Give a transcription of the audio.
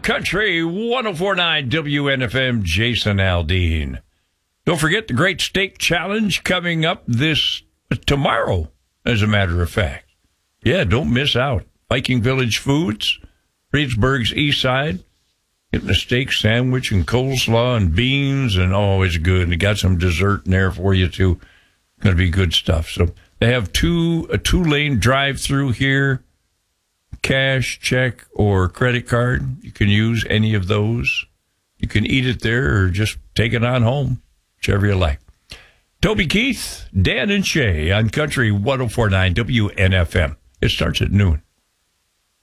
Country 104.9 WNFM, Jason Aldean. Don't forget the Great Steak Challenge coming up tomorrow, as a matter of fact. Yeah, don't miss out. Viking Village Foods, Reedsburg's East Side, getting a steak sandwich and coleslaw and beans, and it's good. And they got some dessert in there for you, too. Going to be good stuff. So they have a two-lane drive-through here, cash, check, or credit card. You can use any of those. You can eat it there or just take it on home, whichever you like. Toby Keith, Dan and Shay on Country 104.9 WNFM. It starts at noon.